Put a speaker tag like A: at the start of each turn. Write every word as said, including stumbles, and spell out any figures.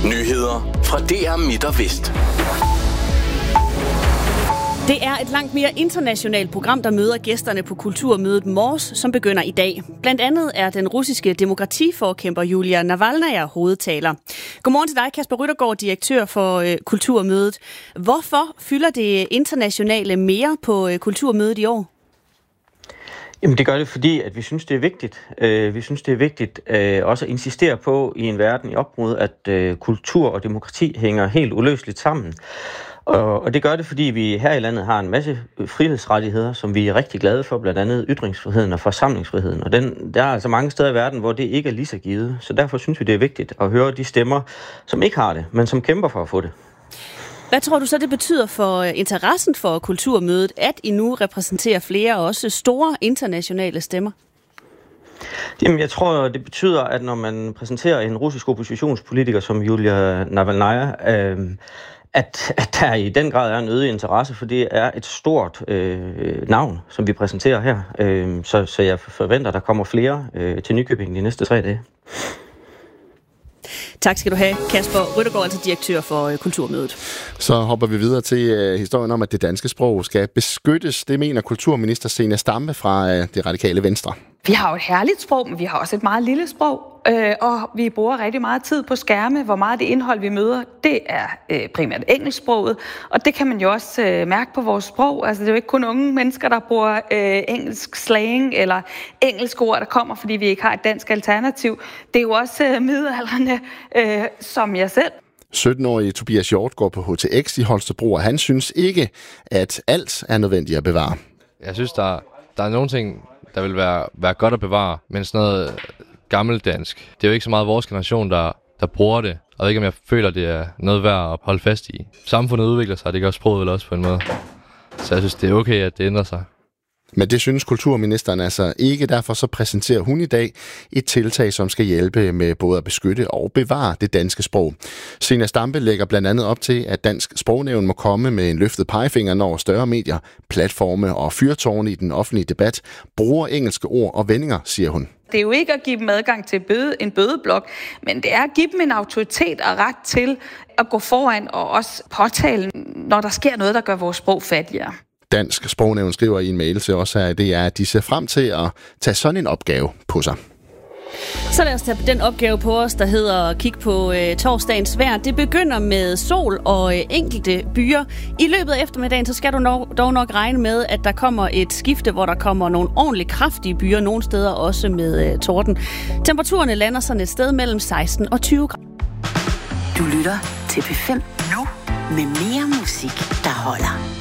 A: Nyheder fra D R Midt og Vest.
B: Det er et langt mere internationalt program, der møder gæsterne på kulturmødet Mors, som begynder i dag. Blandt andet er den russiske demokratiforkæmper Julia Navalnaya hovedtaler. Godmorgen til dig, Kasper Ryttergaard, direktør for øh, kulturmødet. Hvorfor fylder det internationale mere på øh, kulturmødet i år?
C: Jamen det gør det, fordi at vi synes, det er vigtigt. Uh, vi synes, det er vigtigt uh, også at insistere på i en verden i opbrud, at uh, kultur og demokrati hænger helt uløseligt sammen. Og, og det gør det, fordi vi her i landet har en masse frihedsrettigheder, som vi er rigtig glade for, blandt andet ytringsfriheden og forsamlingsfriheden. Og den, der er altså mange steder i verden, hvor det ikke er lige så givet. Så derfor synes vi, det er vigtigt at høre de stemmer, som ikke har det, men som kæmper for at få det.
B: Hvad tror du så, det betyder for interessen for kulturmødet, at I nu repræsenterer flere og også store internationale stemmer?
C: Jamen, jeg tror, det betyder, at når man præsenterer en russisk oppositionspolitiker som Julia Navalnaya, øh, at, at der i den grad er en øget interesse, for det er et stort øh, navn, som vi præsenterer her. Øh, så, så jeg forventer, at der kommer flere øh, til Nykøbing de næste tre dage.
B: Tak skal du have, Kasper Ryttergaard, altså direktør for øh, kulturmødet.
D: Så hopper vi videre til øh, historien om, at det danske sprog skal beskyttes. Det mener kulturminister Zenia Stampe fra øh, Det Radikale Venstre.
E: Vi har jo et herligt sprog, men vi har også et meget lille sprog, øh, og vi bruger rigtig meget tid på skærme. Hvor meget det indhold, vi møder, det er øh, primært engelsksproget, og det kan man jo også øh, mærke på vores sprog. Altså, det er jo ikke kun unge mennesker, der bruger øh, engelsk slang eller engelsk ord, der kommer, fordi vi ikke har et dansk alternativ. Det er jo også øh, midaldrende, øh, som jeg selv.
D: sytten-årige Tobias Hjort går på H T X i Holstebro, og han synes ikke, at alt er nødvendigt at bevare.
F: Jeg synes, der, der er nogle ting, der vil være, være godt at bevare, men sådan noget gammeldansk. Det er jo ikke så meget vores generation, der, der bruger det. Og jeg ved ikke, om jeg føler, det er noget værd at holde fast i. Samfundet udvikler sig, det gør sproget vel også på en måde. Så jeg synes, det er okay, at det ændrer sig.
D: Men det synes kulturministeren altså ikke. Derfor så præsenterer hun i dag et tiltag, som skal hjælpe med både at beskytte og bevare det danske sprog. Zenia Stampe lægger blandt andet op til, at Dansk Sprognævn må komme med en løftet pegefinger, når større medier, platforme og fyrtårne i den offentlige debat bruger engelske ord og vendinger, siger hun.
E: Det er jo ikke at give dem adgang til bøde, en bødeblok, men det er at give dem en autoritet og ret til at gå foran og også påtale, når der sker noget, der gør vores sprog fattigere.
D: Dansk Sprognævn skriver i en mail til os her, at det er, at de ser frem til at tage sådan en opgave på sig.
B: Så lad os tage den opgave på os, der hedder at kigge på øh, torsdagens vejr. Det begynder med sol og øh, enkelte byer. I løbet af eftermiddagen, så skal du nok, dog nok regne med, at der kommer et skifte, hvor der kommer nogle ordentligt kraftige byer, nogle steder også med øh, torden. Temperaturerne lander sådan et sted mellem seksten og tyve grader.
G: Du lytter til P fem nu med mere musik, der holder.